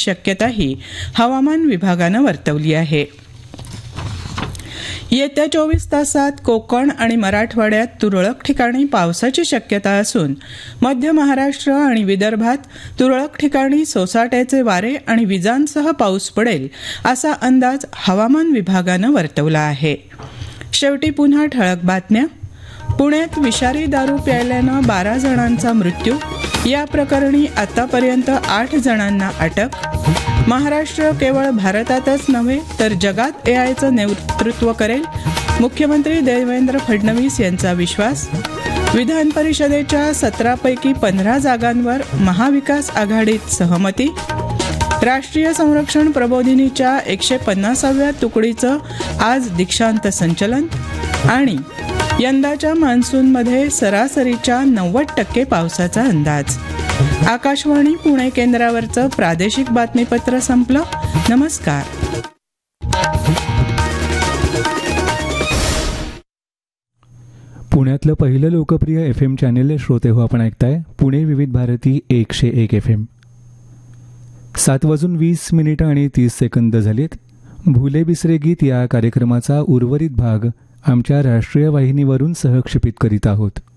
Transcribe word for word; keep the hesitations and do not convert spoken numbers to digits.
शक्यताही हवामान विभागानं वर्तवली आहे. येत्या चोवीस तासात कोकण आणि मराठवाड्यात तुरळक ठिकाणी पावसाची शक्यता असून मध्य महाराष्ट्र आणि विदर्भात तुरळक ठिकाणी सोसाट्याचे वारे आणि विजांसह पाऊस पडेल असा अंदाज हवामान विभागानं वर्तवला आहे. शेवटी पुन्हा ठळक बातम्या. पुण्यात विषारी दारू प्यायल्यानं बारा जणांचा मृत्यू. या प्रकरणी आतापर्यंत आठ जणांना अटक. महाराष्ट्र केवळ भारतातच नव्हे तर जगात एआयचं नेतृत्व करेल, मुख्यमंत्री देवेंद्र फडणवीस यांचा विश्वास. विधान परिषदेच्या सतरापैकी पंधरा जागांवर महाविकास आघाडीत सहमती. राष्ट्रीय संरक्षण प्रबोधिनीच्या एकशे पन्नासाव्या तुकडीचं आज दीक्षांत संचलन. आणि यंदाच्या मान्सूनमध्ये सरासरीच्या नव्वद टक्के पावसाचा अंदाज. आकाशवाणी पुणे केंद्रावरचं प्रादेशिक बातमीपत्र संपलं. नमस्कार. पुण्यातलं पहिलं लोकप्रिय एफ एम चॅनेल श्रोते हो आपण ऐकताय पुणे विविध भारती एकशे एक एफ एम. सात वाजून वीस मिनिटं आणि तीस सेकंद झालीत. भुले बिसरे गीत या कार्यक्रमाचा उर्वरित भाग आमच्या राष्ट्रीय वाहिनीवरून सहक्षेपित करीत आहोत.